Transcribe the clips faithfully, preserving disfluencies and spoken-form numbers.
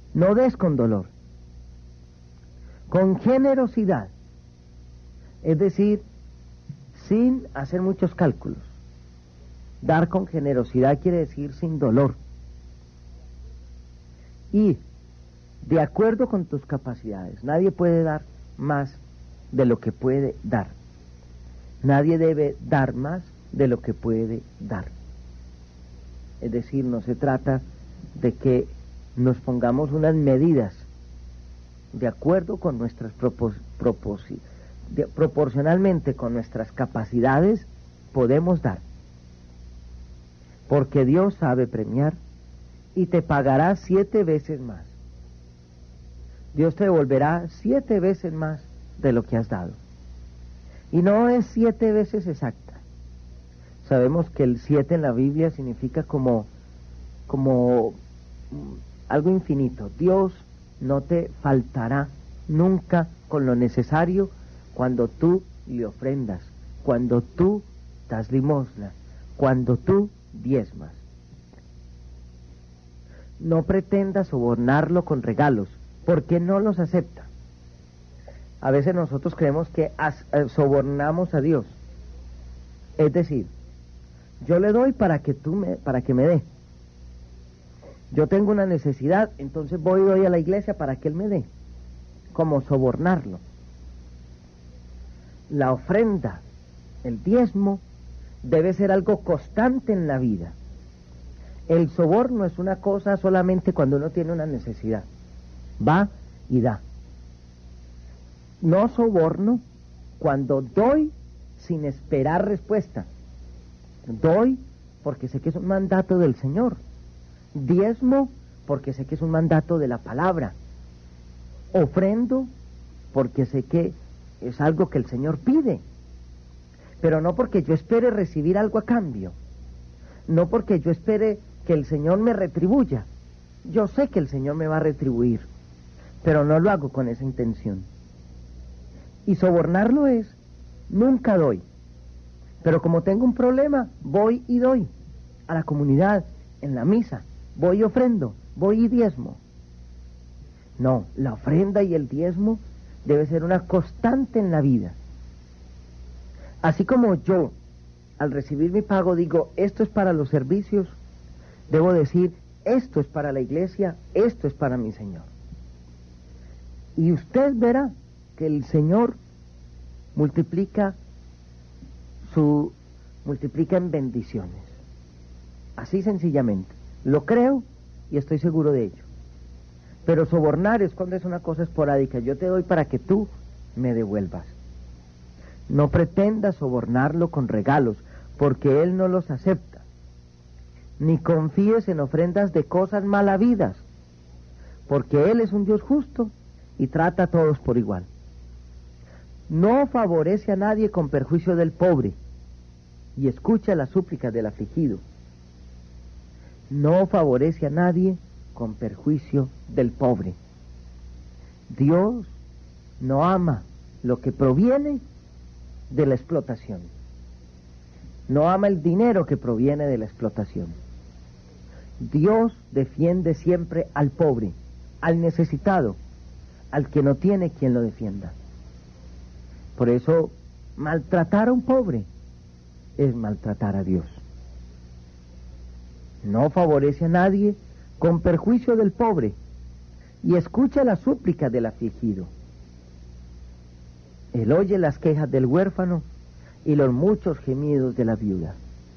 No des con dolor, con generosidad, es decir, sin hacer muchos cálculos. Dar con generosidad quiere decir sin dolor. Y de acuerdo con tus capacidades. Nadie puede dar más de lo que puede dar. Nadie debe dar más de lo que puede dar. Es decir, no se trata de que nos pongamos unas medidas de acuerdo con nuestras propos, propos, de, proporcionalmente con nuestras capacidades podemos dar. Porque Dios sabe premiar y te pagará siete veces más. Dios te devolverá siete veces más de lo que has dado. Y no es siete veces exacta. Sabemos que el siete en la Biblia significa como, como algo infinito. Dios no te faltará nunca con lo necesario cuando tú le ofrendas, cuando tú das limosna, cuando tú diezmas. No pretendas sobornarlo con regalos, porque no los acepta. A veces nosotros creemos que as, eh, sobornamos a Dios. Es decir, yo le doy para que tú me, para que me dé. Yo tengo una necesidad, entonces voy y doy a la iglesia para que Él me dé. Como sobornarlo. La ofrenda, el diezmo, debe ser algo constante en la vida. El soborno es una cosa solamente cuando uno tiene una necesidad. Va y da. No soborno cuando doy sin esperar respuesta. Doy porque sé que es un mandato del Señor. Diezmo porque sé que es un mandato de la palabra. Ofrendo porque sé que es algo que el Señor pide. Pero no porque yo espere recibir algo a cambio. No porque yo espere que el Señor me retribuya. Yo sé que el Señor me va a retribuir, pero no lo hago con esa intención. Y sobornarlo es, nunca doy. Pero como tengo un problema, voy y doy a la comunidad, en la misa. Voy y ofrendo, voy y diezmo. No, la ofrenda y el diezmo debe ser una constante en la vida. Así como yo, al recibir mi pago, digo, esto es para los servicios, debo decir, esto es para la iglesia, esto es para mi Señor. Y usted verá que el Señor multiplica su multiplica en bendiciones. Así sencillamente. Lo creo y estoy seguro de ello. Pero sobornar es cuando es una cosa esporádica. Yo te doy para que tú me devuelvas. No pretendas sobornarlo con regalos, porque Él no los acepta. Ni confíes en ofrendas de cosas mal habidas, porque Él es un Dios justo y trata a todos por igual. No favorece a nadie con perjuicio del pobre, y escucha las súplicas del afligido. No favorece a nadie con perjuicio del pobre. Dios no ama lo que proviene de la explotación. No ama el dinero que proviene de la explotación. Dios defiende siempre al pobre, al necesitado, al que no tiene quien lo defienda. Por eso, maltratar a un pobre es maltratar a Dios. No favorece a nadie con perjuicio del pobre y escucha las súplicas del afligido. Él oye las quejas del huérfano y los muchos gemidos de la viuda.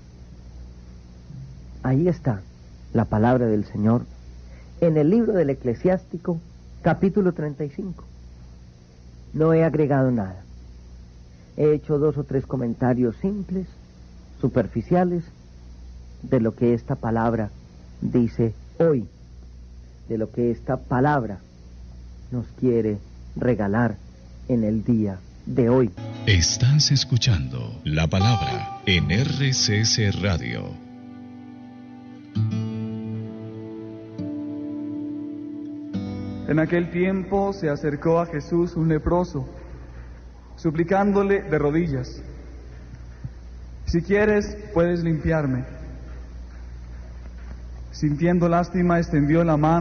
Ahí está la palabra del Señor en el libro del Eclesiástico, capítulo treinta y cinco. No he agregado nada. He hecho dos o tres comentarios simples, superficiales, de lo que esta palabra dice hoy, de lo que esta palabra nos quiere regalar en el día de hoy. Estás escuchando la palabra en R C C Radio. En aquel tiempo se acercó a Jesús un leproso, suplicándole de rodillas: si quieres, puedes limpiarme. Sintiendo lástima, extendió la mano